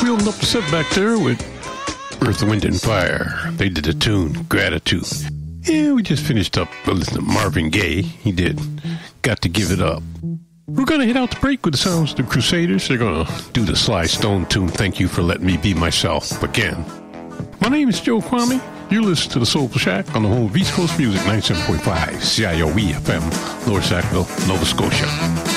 building up the set back there with Earth, Wind, and Fire. They did a tune, Gratitude. Yeah, we just finished up listening to Marvin Gaye. He did Got to Give It Up. We're going to hit out the break with the sounds of the Crusaders. They're going to do the Sly Stone tune, Thank You for Letting Me Be Myself, again. My name is Joe Kwame. You listen to the Soulful Shack on the home of East Coast Music, 97.5 CIOE FM, Lower Sackville, Nova Scotia.